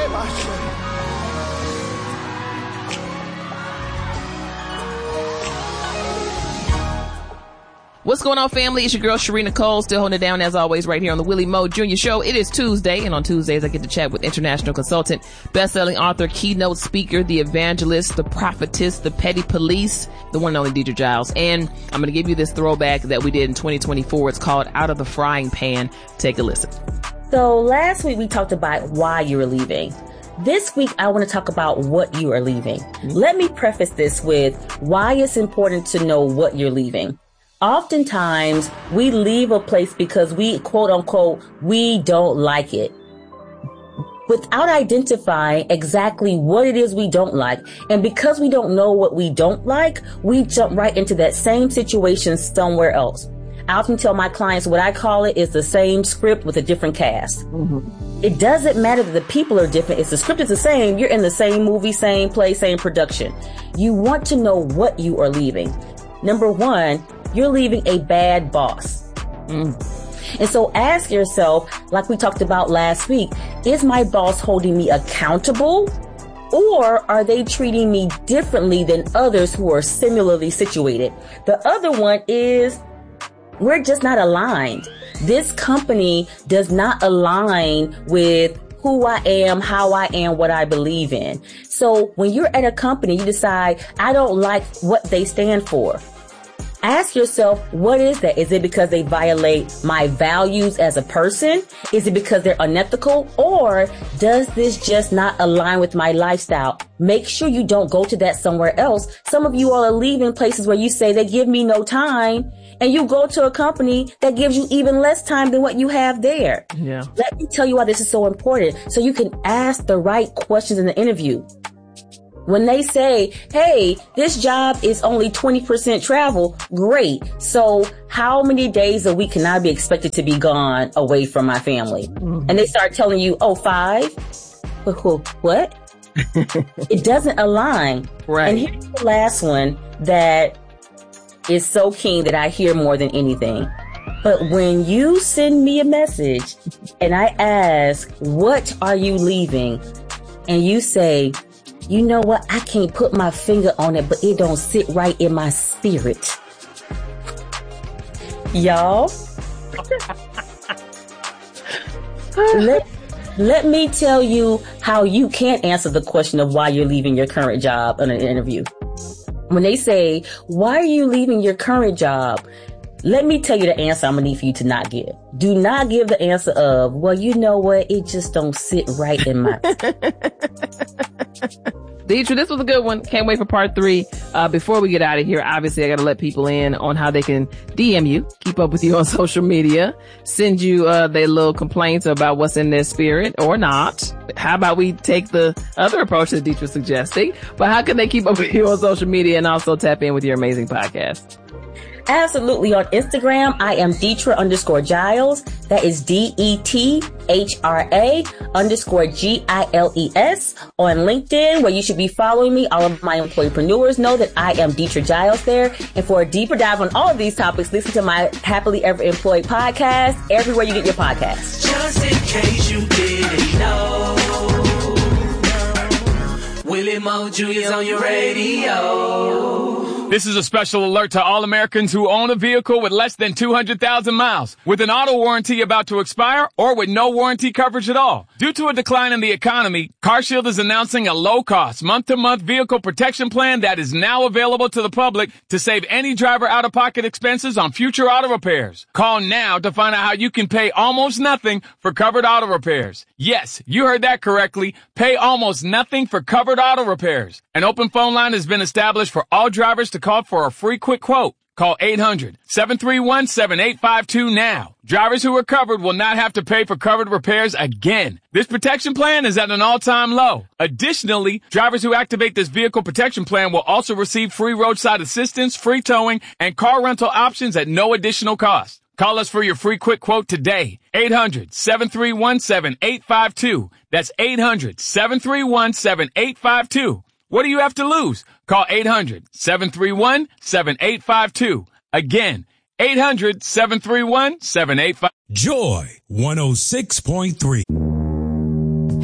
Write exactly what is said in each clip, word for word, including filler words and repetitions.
What's going on, family? It's your girl, Sharina Cole, still holding it down as always right here on the Willie Mo Junior Show. It is Tuesday, and on Tuesdays I get to chat with international consultant, best-selling author, keynote speaker, the evangelist, the prophetess, the petty police, the one and only Deidre Giles. And I'm going to give you this throwback that we did in twenty twenty-four. It's called Out of the Frying Pan. Take a listen. So last week we talked about why you were leaving. This week, I want to talk about what you are leaving. Mm-hmm. Let me preface this with why it's important to know what you're leaving. Oftentimes, we leave a place because we, quote unquote, we don't like it. Without identifying exactly what it is we don't like. And because we don't know what we don't like, we jump right into that same situation somewhere else. I often tell my clients what I call it is the same script with a different cast. Mm-hmm. It doesn't matter that the people are different. If the script is the same, you're in the same movie, same play, same production. You want to know what you are leaving. Number one, you're leaving a bad boss. Mm. And so ask yourself, like we talked about last week, is my boss holding me accountable? Or are they treating me differently than others who are similarly situated? The other one is, we're just not aligned. This company does not align with who I am, how I am, what I believe in. So when you're at a company, you decide, I don't like what they stand for. Ask yourself, what is that? Is it because they violate my values as a person? Is it because they're unethical? Or does this just not align with my lifestyle? Make sure you don't go to that somewhere else. Some of you all are leaving places where you say they give me no time, and you go to a company that gives you even less time than what you have there. Yeah. Let me tell you why this is so important, so you can ask the right questions in the interview. When they say, hey, this job is only twenty percent travel, great. So how many days a week can I be expected to be gone away from my family? Mm-hmm. And they start telling you, oh, five? What? It doesn't align. Right. And here's the last one that is so keen that I hear more than anything. But when you send me a message and I ask, what are you leaving? And you say, you know what? I can't put my finger on it, but it don't sit right in my spirit. Y'all, let, let me tell you how you can't answer the question of why you're leaving your current job in an interview. When they say, why are you leaving your current job? Let me tell you the answer I'm going to need for you to not give. Do not give the answer of, well, you know what? It just don't sit right in my... Deidre, this was a good one. Can't wait for part three. Uh, before we get out of here, obviously I got to let people in on how they can D M you, keep up with you on social media, send you uh, their little complaints about what's in their spirit or not. How about we take the other approach that Deidre was suggesting? But how can they keep up with you on social media and also tap in with your amazing podcast? Absolutely. On Instagram, I am Detra underscore Giles. That is D E T H R A underscore G I L E S. On LinkedIn, where you should be following me, all of my employpreneurs know that I am Detra Giles there. And for a deeper dive on all of these topics, listen to my Happily Ever Employed podcast, everywhere you get your podcasts. Just in case you didn't know, Willie Mo Junior's on your radio. This is a special alert to all Americans who own a vehicle with less than two hundred thousand miles, with an auto warranty about to expire, or with no warranty coverage at all. Due to a decline in the economy, CarShield is announcing a low-cost, month-to-month vehicle protection plan that is now available to the public to save any driver out-of-pocket expenses on future auto repairs. Call now to find out how you can pay almost nothing for covered auto repairs. Yes, you heard that correctly. Pay almost nothing for covered auto repairs. An open phone line has been established for all drivers to call for a free quick quote. Call eight hundred, seven three one, seven eight five two now. Drivers who are covered will not have to pay for covered repairs again. This protection plan is at an all-time low. Additionally, drivers who activate this vehicle protection plan will also receive free roadside assistance, free towing, and car rental options at no additional cost. Call us for your free quick quote today. eight hundred, seven three one, seven eight five two. That's eight hundred, seven three one, seven eight five two. What do you have to lose? Call eight hundred, seven three one, seven eight five two. Again, eight hundred, seven three one, seven eight five two. Joy one oh six point three.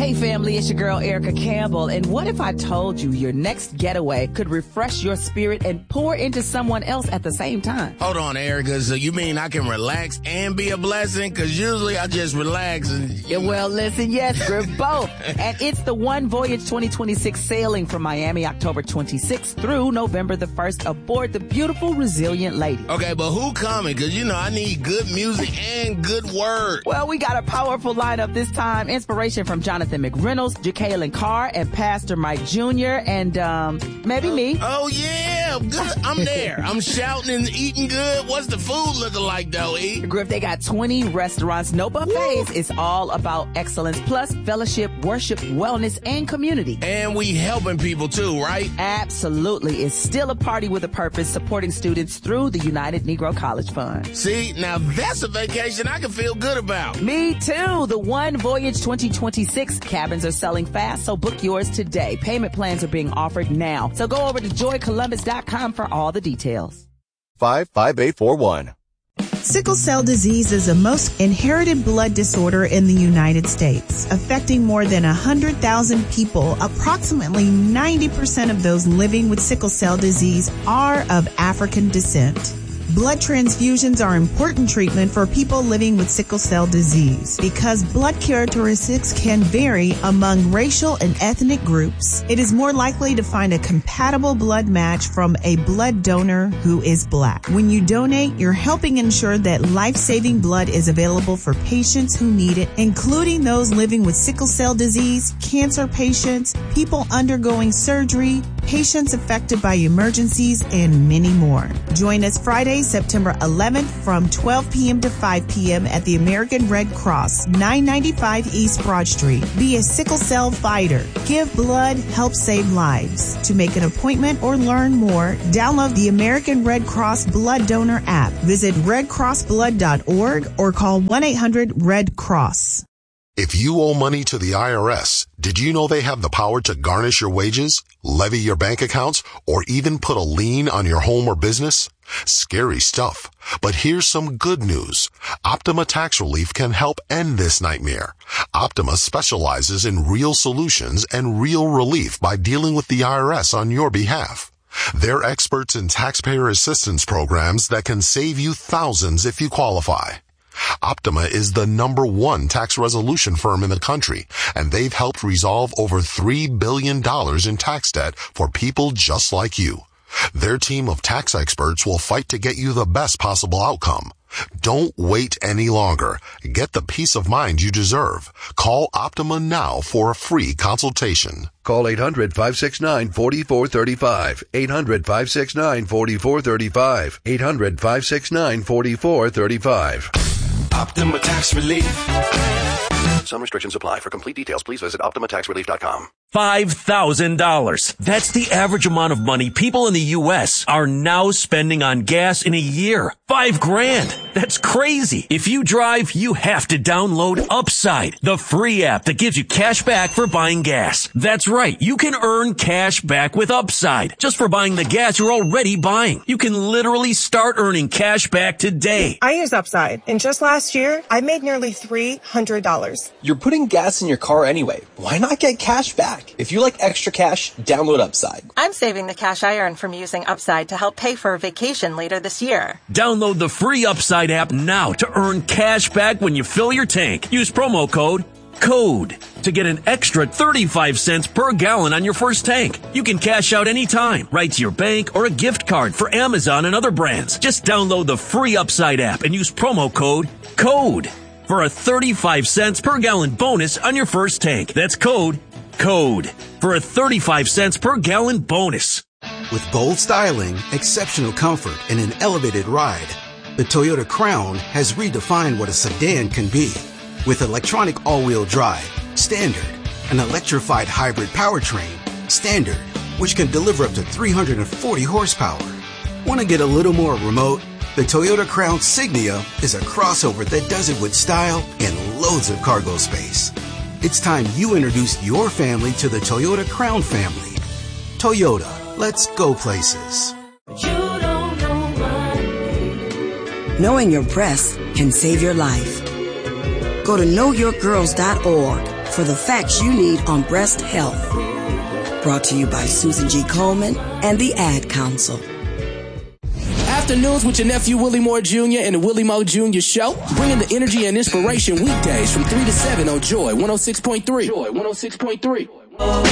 Hey family, it's your girl Erica Campbell, and what if I told you your next getaway could refresh your spirit and pour into someone else at the same time? Hold on, Erica, so you mean I can relax and be a blessing? Because usually I just relax and... Yeah, well, listen, yes, we're both. And it's the One Voyage twenty twenty-six sailing from Miami October twenty-sixth through November the first aboard the beautiful Resilient Lady. Okay, but who coming? Because, you know, I need good music and good word. Well, we got a powerful lineup this time. Inspiration from Jonathan McReynolds, Jacqueline Carr, and Pastor Mike Junior, and um, maybe me. Oh, yeah. Good. I'm there. I'm shouting and eating good. What's the food looking like, though, E? Griff, they got twenty restaurants, no buffets. Woo. It's all about excellence, plus fellowship, worship, wellness, and community. And we helping people, too, right? Absolutely. It's still a party with a purpose, supporting students through the United Negro College Fund. See, now that's a vacation I can feel good about. Me, too. The One Voyage twenty twenty-six cabins are selling fast, so book yours today. Payment plans are being offered now. So go over to joy columbus dot com for all the details. five five eight four one. Sickle cell disease is the most inherited blood disorder in the United States, affecting more than one hundred thousand people. Approximately ninety percent of those living with sickle cell disease are of African descent. Blood transfusions are important treatment for people living with sickle cell disease. Because blood characteristics can vary among racial and ethnic groups, it is more likely to find a compatible blood match from a blood donor who is Black. When you donate, you're helping ensure that life-saving blood is available for patients who need it, including those living with sickle cell disease, cancer patients, people undergoing surgery, patients affected by emergencies, and many more. Join us Friday, September eleventh from twelve p.m. to five p.m. at the American Red Cross, nine ninety-five East Broad Street. Be a sickle cell fighter. Give blood, help save lives. To make an appointment or learn more, download the American Red Cross Blood Donor app. Visit red cross blood dot org or call one eight hundred red cross. If you owe money to the I R S, did you know they have the power to garnish your wages, levy your bank accounts, or even put a lien on your home or business? Scary stuff. But here's some good news. Optima Tax Relief can help end this nightmare. Optima specializes in real solutions and real relief by dealing with the I R S on your behalf. They're experts in taxpayer assistance programs that can save you thousands if you qualify. Optima is the number one tax resolution firm in the country, and they've helped resolve over three billion dollars in tax debt for people just like you. Their team of tax experts will fight to get you the best possible outcome. Don't wait any longer. Get the peace of mind you deserve. Call Optima now for a free consultation. Call eight hundred, five six nine, four four three five. eight hundred, five six nine, four four three five. eight hundred, five six nine, four four three five. Optima Tax Relief. Some restrictions apply. For complete details, please visit optima tax relief dot com. five thousand dollars. That's the average amount of money people in the U S are now spending on gas in a year. Five grand. That's crazy. If you drive, you have to download Upside, the free app that gives you cash back for buying gas. That's right. You can earn cash back with Upside just for buying the gas you're already buying. You can literally start earning cash back today. I use Upside, and just last year, I made nearly three hundred dollars. You're putting gas in your car anyway. Why not get cash back? If you like extra cash, download Upside. I'm saving the cash I earn from using Upside to help pay for a vacation later this year. Download the free Upside app now to earn cash back when you fill your tank. Use promo code CODE to get an extra thirty-five cents per gallon on your first tank. You can cash out anytime, right to your bank or a gift card for Amazon and other brands. Just download the free Upside app and use promo code CODE for a thirty-five cents per gallon bonus on your first tank. That's code CODE for a thirty-five cents per gallon bonus. With bold styling, exceptional comfort, and an elevated ride, the Toyota Crown has redefined what a sedan can be. With electronic all-wheel drive, standard, an electrified hybrid powertrain, standard, which can deliver up to three hundred forty horsepower. Want to get a little more remote? The Toyota Crown Signia is a crossover that does it with style and loads of cargo space. It's time you introduced your family to the Toyota Crown family. Toyota, let's go places. Knowing your breasts can save your life. Go to know your girls dot org for the facts you need on breast health. Brought to you by Susan G. Coleman and the Ad Council. Afternoons with your nephew Willie Moore Junior and the Willie Moore Junior Show, bringing the energy and inspiration weekdays from three to seven on Joy one oh six point three. Joy one oh six point three.